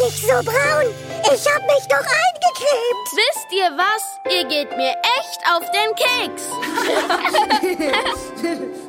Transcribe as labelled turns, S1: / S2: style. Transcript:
S1: nicht so braun. Ich hab mich doch eingecremt.
S2: Wisst ihr was? Ihr geht mir echt auf den Keks.